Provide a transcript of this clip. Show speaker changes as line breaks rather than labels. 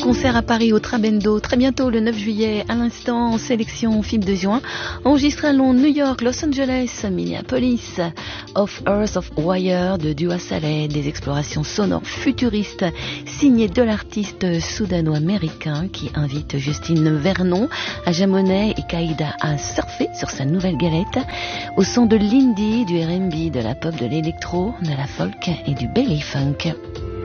concert à Paris au Trabendo, très bientôt le 9 juillet, à l'instant en sélection film de juin, enregistré à Londres, New York, Los Angeles, Minneapolis, Of Earth of Wire de Dua Saleh, des explorations sonores futuristes signées de l'artiste soudano-américain qui invite Justine Vernon à Jamonet et Kaïda à surfer sur sa nouvelle galette, au son de l'indie, du R&B, de la pop, de l'électro, de la folk et du belly funk.